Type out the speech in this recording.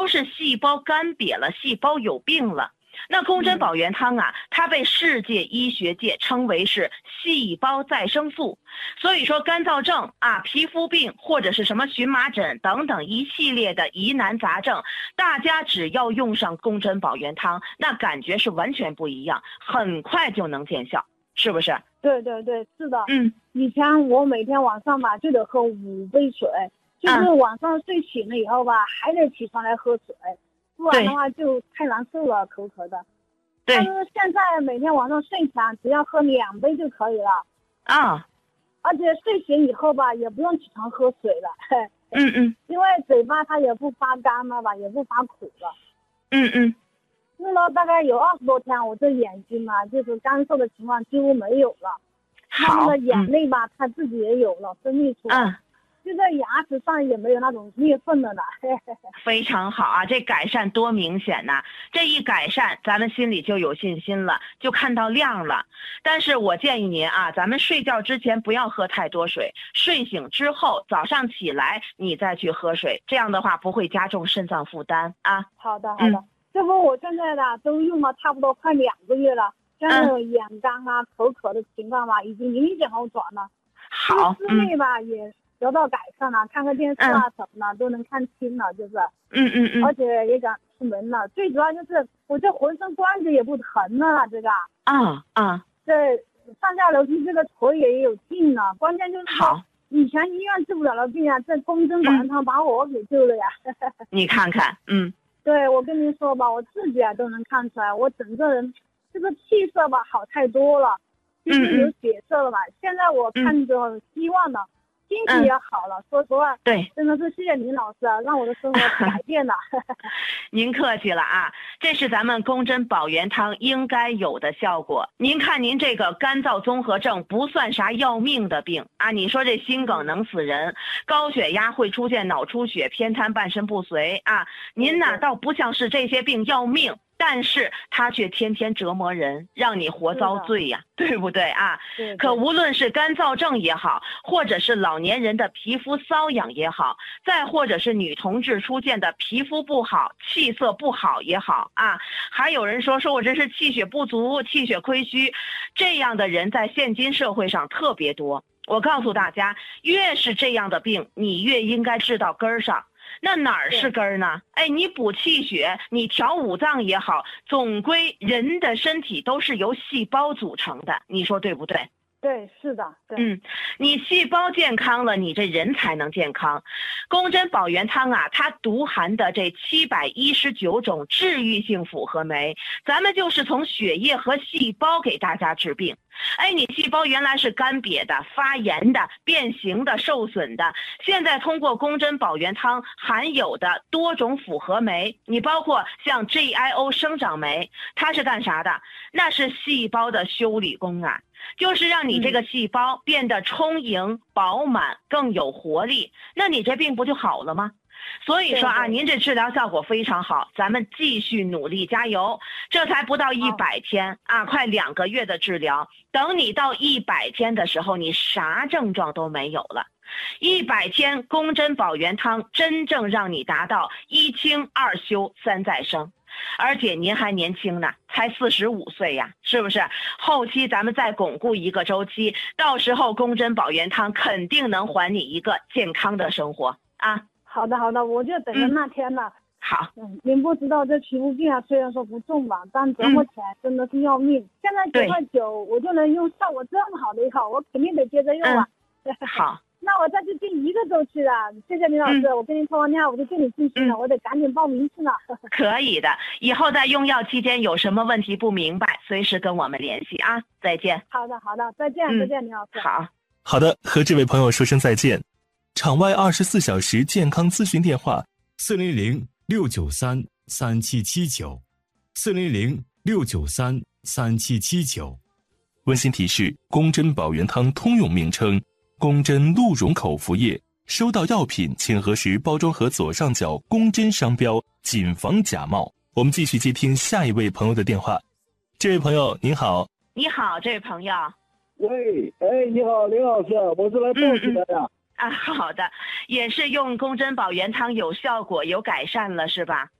是细胞干瘪了，细胞有病了。那公针保元汤啊，它被世界医学界称为是细胞再生素。所以说干燥症啊、皮肤病或者是什么荨麻疹等等一系列的疑难杂症，大家只要用上公针保元汤，那感觉是完全不一样，很快就能见效，是不是？ 对对对，是的。以前我每天晚上吧就得喝5杯水，就是晚上睡醒了以后吧还得起床来喝水，不然的话就太难受了，口渴的。 对。 但是现在每天晚上睡前只要喝2杯就可以了。 啊。 而且睡醒以后吧也不用起床喝水了。因为嘴巴它也不发干了吧，也不发苦了。用了大概有20多天，我这眼睛嘛就是干涩的情况几乎没有了。那个眼泪吧它自己也有了分泌出来。就在牙齿上也没有那种裂缝了呢。 非常好啊，这改善多明显呐！这一改善咱们心里就有信心了，就看到亮了。但是我建议您啊，咱们睡觉之前不要喝太多水，睡醒之后早上起来你再去喝水，这样的话不会加重肾脏负担啊。 好的好的。这不我现在的都用了差不多快2个月了，像那种眼干啊、口渴的情况吧已经明显好转了。 好。 视力吧也得到改善了，看个电视啊什么的都能看清了，就是。而且也敢出门了，最主要就是我这浑身关节也不疼了，这个。这上下楼梯这个腿也有劲了，关键就是说以前医院治不了的病啊，这公针保元汤把我给救了呀。 你看看。 对，我跟您说吧，我自己都能看出来，我整个人这个气色吧好太多了，就是有血色了吧。现在我看着希望了，心情也好了。说实话， 对， 真的是谢谢您老师啊，让我的生活改变了。 您客气了啊，这是咱们公针保元汤应该有的效果。您看您这个干燥综合症不算啥要命的病啊，你说这心梗能死人，高血压会出现脑出血、偏瘫、半身不遂啊，您呢倒不像是这些病要命，但是它却天天折磨人，让你活遭罪呀，对不对啊？可无论是干燥症也好，或者是老年人的皮肤瘙痒也好，再或者是女同志出现的皮肤不好、气色不好也好啊，还有人说我这是气血不足、气血亏虚，这样的人在现今社会上特别多。我告诉大家，越是这样的病，你越应该治到根儿上。那哪儿是根儿呢？你补气血，你调五脏也好，总归人的身体都是由细胞组成的，你说对不对？ 对，是的，对。 你细胞健康了，你这人才能健康。公针保元汤啊，它独含的这719种治愈性复合酶，咱们就是从血液和细胞给大家治病。你细胞原来是干瘪的、发炎的、变形的、受损的，现在通过公针保元汤含有的多种复合酶，你包括像 GIO 生长酶，它是干啥的？那是细胞的修理工啊，就是让你这个细胞变得充盈、饱满、更有活力，那你这病不就好了吗？所以说啊，您这治疗效果非常好，咱们继续努力加油。这才不到100天啊，快2个月的治疗，等你到100天的时候，你啥症状都没有了。100天公针保元汤真正让你达到1清2修3再生。而且您还年轻呢，才45岁呀，是不是？后期咱们再巩固一个周期，到时候公针保元汤肯定能还你一个健康的生活啊。 好的好的，我就等着那天了。 好。 您不知道这皮肤病啊，虽然说不重吧，但折磨起来真的是要命。现在9块9我就能用效果这么好的药，我肯定得接着用啊。 好。 那我再去订1个周期了，谢谢林老师，我跟您通完电话我就对你信息了，我得赶紧报名去了。 可以的，以后在用药期间有什么问题不明白，随时跟我们联系啊。再见。 好的好的，再见再见，林老师。 好的，和这位朋友说声再见。场外24小时健康咨询电话 400-693-3779，400-693-3779。 温馨提示：公针保元汤通用名称，公针鹿茸口服液。收到药品请核实包装盒左上角公针商标，谨防假冒。我们继续接听下一位朋友的电话。这位朋友您好。 你好，这位朋友。 喂，你好，林老师，我是来报喜的呀。 好的，也是用公针保元汤有效果有改善了是吧？